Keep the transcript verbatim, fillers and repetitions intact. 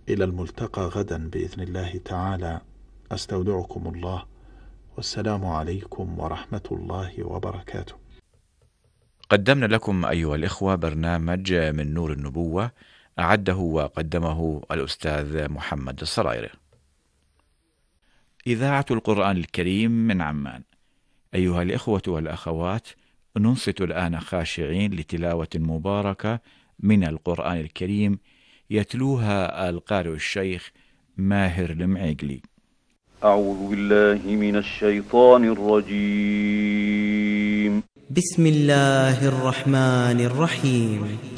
إلى الملتقى غدا بإذن الله تعالى، أستودعكم الله، والسلام عليكم ورحمة الله وبركاته. قدمنا لكم أيها الإخوة برنامج من نور النبوة، أعده وقدمه الأستاذ محمد الصرايري. إذاعة القرآن الكريم من عمان. أيها الإخوة والأخوات، ننصت الآن خاشعين لتلاوة مباركة من القرآن الكريم يتلوها القارئ الشيخ ماهر المعيقلي. أعوذ بالله من الشيطان الرجيم. بسم الله الرحمن الرحيم.